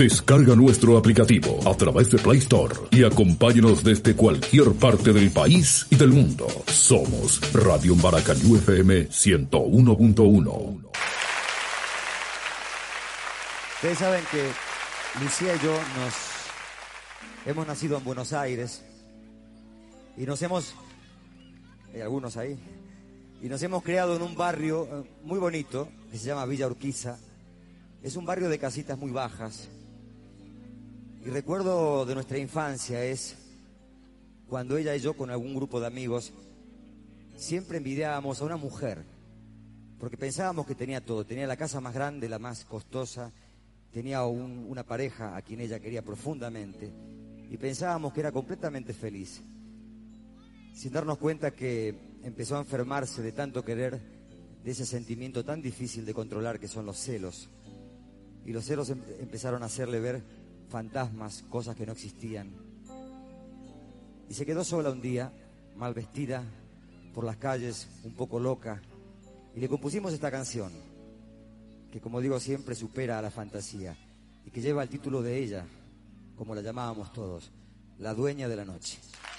Descarga nuestro aplicativo a través de Play Store y acompáñanos desde cualquier parte del país y del mundo. Somos Radio Maracayú FM 101.1. Ustedes saben que Lucía y yo hemos nacido en Buenos Aires y hay algunos ahí, y nos hemos creado en un barrio muy bonito que se llama Villa Urquiza. Es un barrio de casitas muy bajas. Y recuerdo de nuestra infancia es cuando ella y yo con algún grupo de amigos siempre envidiábamos a una mujer, porque pensábamos que tenía todo, tenía la casa más grande, la más costosa, tenía una pareja a quien ella quería profundamente y pensábamos que era completamente feliz, sin darnos cuenta que empezó a enfermarse de tanto querer, de ese sentimiento tan difícil de controlar que son los celos. Y los celos empezaron a hacerle ver fantasmas, cosas que no existían. Y se quedó sola un día, mal vestida, por las calles, un poco loca. Y le compusimos esta canción, que como digo siempre supera a la fantasía, y que lleva el título de ella, como la llamábamos todos, La Dueña de la Noche.